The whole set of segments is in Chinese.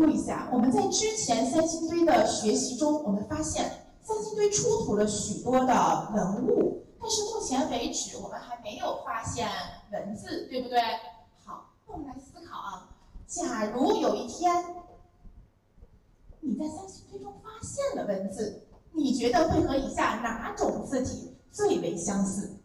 顾一下，我们在之前三星堆的学习中，我们发现三星堆出土了许多的文物，但是目前为止我们还没有发现文字，对不对？好，那我们来思考啊，假如有一天你在三星堆中发现了文字，你觉得会和以下哪种字体最为相似？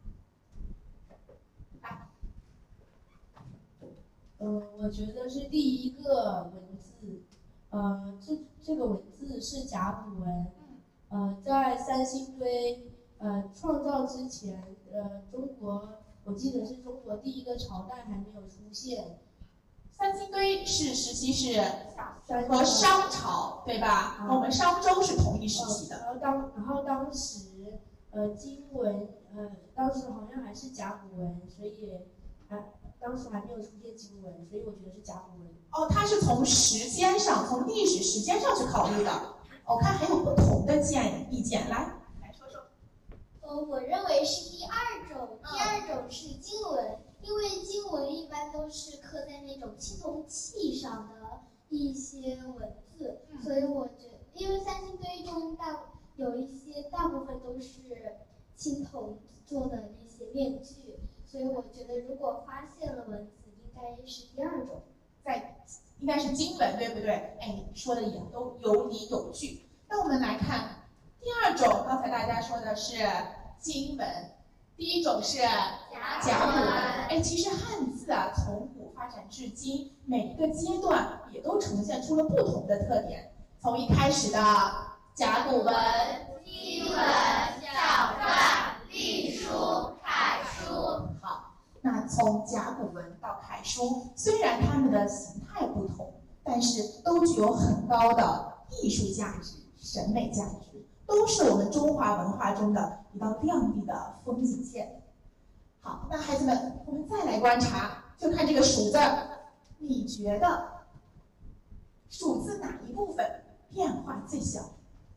我觉得是第一个文字，这个文字是甲骨文，在三星堆创造之前，中国我记得是中国第一个朝代还没有出现。 三星堆是时期是和商朝，对吧？我们商周是同一时期的。 然后当时经文当时好像还是甲骨文，所以当时还没有出现经文，所以我觉得是甲骨文。 哦，它是从时间上，从历史时间上去考虑的。我看还有不同的意见，来说说。 我认为是第二种，第二种是经文，因为经文一般都是刻在那种青铜器上的一些文字，所以我觉得，因为三星堆中有一些大部分都是青铜做的那些面具，所以我觉得如果发现了文字，应该是第二种， 应该是经文，对不对？哎，说的也都有理有据。那我们来看第二种，刚才大家说的是经文，第一种是甲骨文。哎，其实汉字啊，从古发展至今，每一个阶段也都呈现出了不同的特点。从一开始的甲骨文、 金文、小篆、隶书、楷书。 好，那从甲骨文到楷书，虽然它们的形态不同，但是都具有很高的艺术价值、审美价值，都是我们中华文化中的一道亮丽的风景线。好，那孩子们，我们再来观察，就看这个蜀字，你觉得蜀字哪一部分变化最小？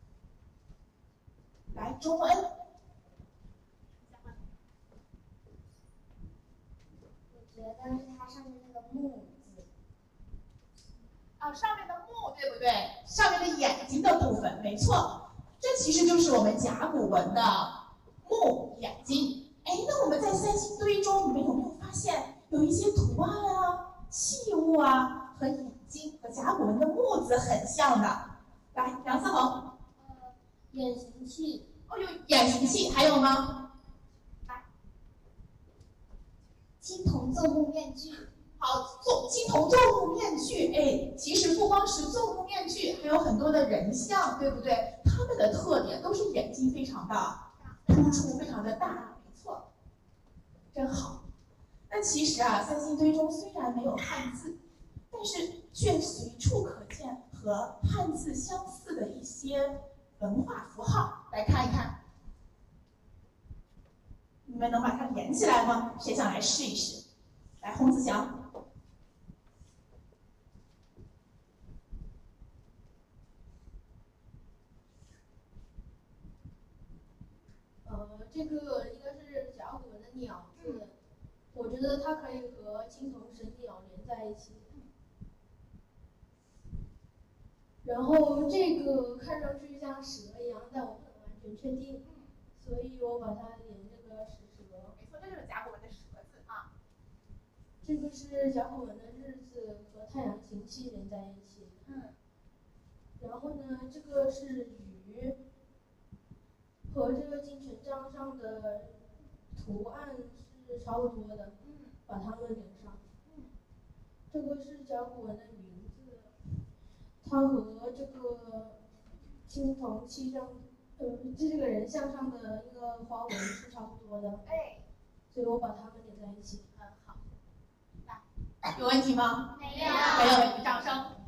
来，钟恩。 我觉得是它上面那个木字。 上面的木，对不对？上面的眼睛的部分，没错，这其实就是我们甲骨文的木眼睛。哎，那我们在三星堆中，你们有没有发现有一些图案啊、器物啊和眼睛和甲骨文的木字很像的？来，梁思恒。 眼形器。 哦，有眼形器，还有吗？来， 青铜奏木面具。 好，青铜奏木面具，哎，其实不光是奏木面具，还有很多的人像，对不对？他们的特点都是眼睛非常的突出，非常的大，没错，真好。那其实啊，三星堆中虽然没有汉字，但是却随处可见和汉字相似的一些文化符号，来看一看，你们能把它连起来吗？谁想来试一试？来，洪子祥。 这个应该是甲骨文的鸟字，我觉得它可以和青铜神鸟连在一起。然后这个看上去像蛇一样，但我不能完全确定，所以我把它连这个是蛇。 没错，这就是甲骨文的蛇字啊。 这个是甲骨文的日字和太阳形器连在一起。然后呢，这个是鱼，和这个金钱杖上的图案是差不多的，把它们连上。这个是甲骨文的名字，它和这个青铜器上，这个人像上的那个花纹是差不多的。所以我把它们连在一起。 好。有问题吗？ 没有。 没有问题，掌声。